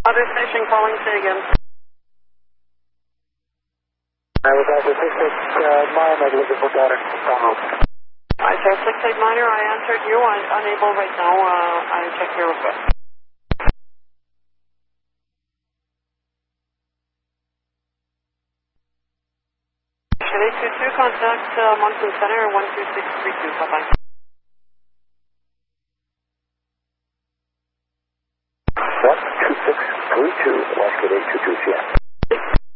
Other station calling, say again. I was at the 66 mine, I'm looking for daughter. I said 68 minor, I answered you. I'm unable right now. I check your request. Should 822 contact Moncton Center 12632. Bye-bye.